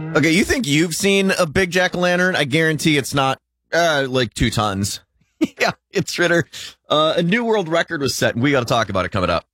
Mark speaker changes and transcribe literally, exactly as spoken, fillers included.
Speaker 1: Okay, you think you've seen a big jack-o'-lantern? I guarantee it's not uh, like two tons. Yeah, it's Ritter. Uh, a new world record was set, and we got to talk about it coming up.